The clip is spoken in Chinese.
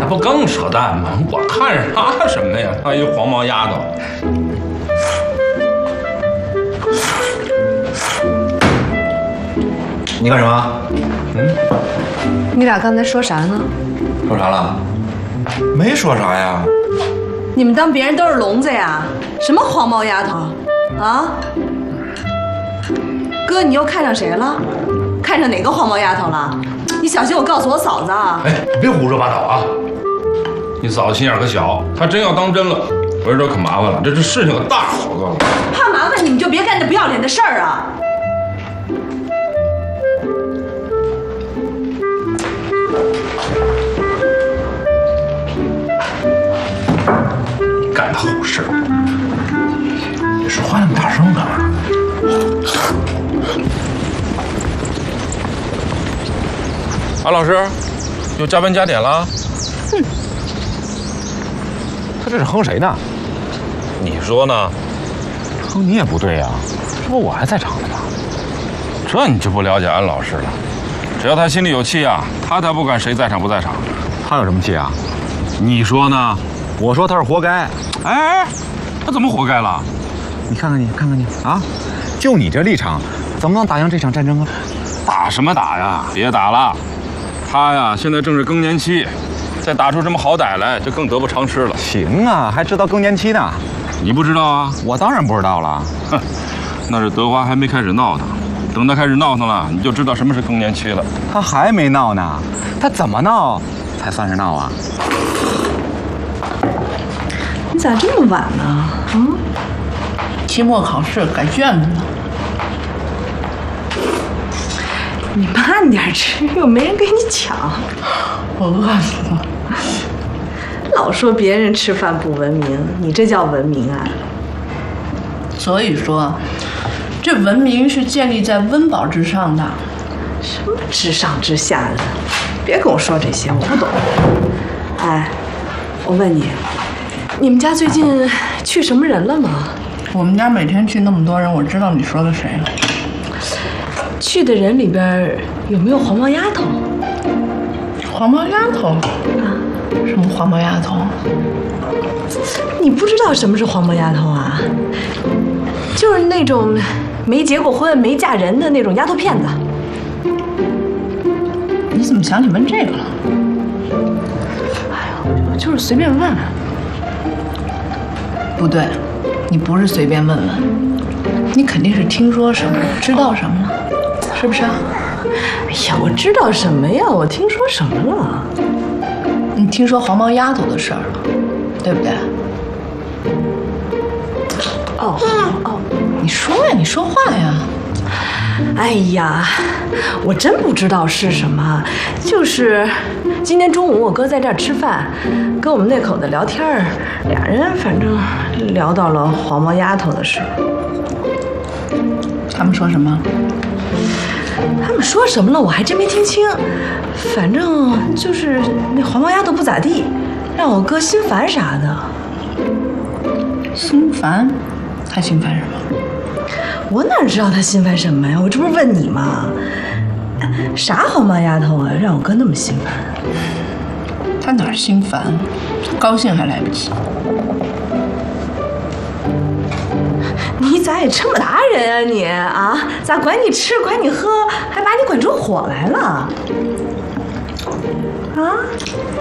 不更扯淡吗？我看啥什么呀？她一黄毛丫头。 你干什么？ 你俩刚才说啥呢？ 说啥了？没说啥呀。 你们当别人都是聋子呀？什么黄毛丫头啊？哥，你又看上谁了？看上哪个黄毛丫头了？你小心我告诉我嫂子啊！ 哎，你别胡说八道啊！你嫂子心眼可小，她真要当真了，我这可麻烦了，这事情可大了，我告诉你。 怕麻烦你们就别干这不要脸的事儿啊！ 干的好事，你说话那么大声干嘛？安老师，又加班加点了？ 哼，他这是哼谁呢？ 你说呢？ 哼你也不对呀，这不我还在场呢吗？ 这你就不了解安老师了。只要他心里有气啊，他才不管谁在场不在场。 他有什么气啊？ 你说呢？ 我说他是活该。 哎，他怎么活该了？ 你看看你，看看你啊！就你这立场，怎么能打赢这场战争啊？ 打什么打呀？别打了，他呀现在正是更年期，再打出什么好歹来，就更得不偿失了。 行啊，还知道更年期呢？ 你不知道啊？ 我当然不知道了。 哼，那是德华还没开始闹呢，等他开始闹腾了，你就知道什么是更年期了。 他还没闹呢，他怎么闹才算是闹啊？ 你咋这么晚呢？ 期末考试改卷子了。 你慢点吃，又没人给你抢。 我饿死了。 老说别人吃饭不文明，你这叫文明啊？ 所以说，这文明是建立在温饱之上的。 什么之上之下的？别跟我说这些，我不懂。哎，我问你，你们家最近去什么人了吗？ 我们家每天去那么多人，我知道你说的谁了。 去的人里边有没有黄毛丫头？ 黄毛丫头？什么黄毛丫头？ 你不知道什么是黄毛丫头啊？就是那种没结过婚、没嫁人的那种丫头片子。 你怎么想起问这个了？ 哎呦，我就是随便问问。 不对，你不是随便问问，你肯定是听说什么，知道什么了，是不是啊？ 哎呀，我知道什么呀？我听说什么了？ 你听说黄毛丫头的事儿了，对不对？ 哦， 你说呀，你说话呀。 哎呀，我真不知道是什么，就是今天中午我哥在这儿吃饭，跟我们那口子聊天儿，俩人反正聊到了黄毛丫头的事。 他们说什么？ 他们说什么了？我还真没听清。反正就是那黄毛丫头不咋地，让我哥心烦啥的。 心烦？他心烦什么？ 我哪知道他心烦什么呀？我这不是问你吗？啥黄毛丫头啊，让我哥那么心烦？ 他哪儿心烦？高兴还来不及。 你咋也这么大人啊你啊？咋管你吃管你喝，还把你管出火来了？啊？